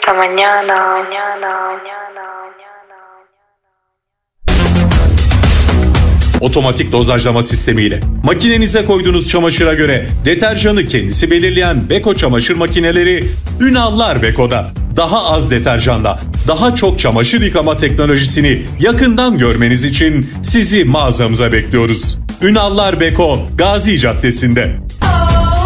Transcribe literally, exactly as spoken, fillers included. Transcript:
Hasta mañana. Mañana. Mañana. Otomatik dozajlama sistemiyle makinenize koyduğunuz çamaşıra göre deterjanı kendisi belirleyen Beko çamaşır makineleri Ünallar Beko'da. Daha az deterjanla daha çok çamaşır yıkama teknolojisini yakından görmeniz için sizi mağazamıza bekliyoruz. Ünallar Beko, Gazi Caddesi'nde.